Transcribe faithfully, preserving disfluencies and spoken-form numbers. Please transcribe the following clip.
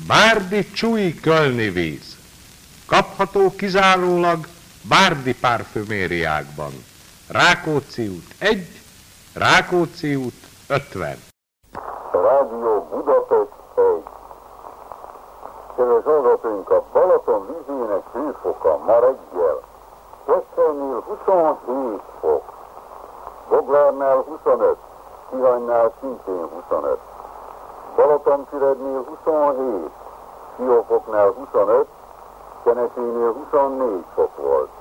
Bárdi Csúly Kölni víz. Kapható kizárólag Bárdi parfümériákban. Rákóczi út egy, Rákóczi út ötven. Rádió Budapest egy. Kedves hallgatóink, a Balaton vízének hőfoka ma reggel Kecskénynél huszonhét fok, Boglárnál huszonöt, Tihanynál szintén huszonöt, Balatonfürednél huszonhét, Siófoknál huszonöt, Kenesénél huszonnégy fok volt.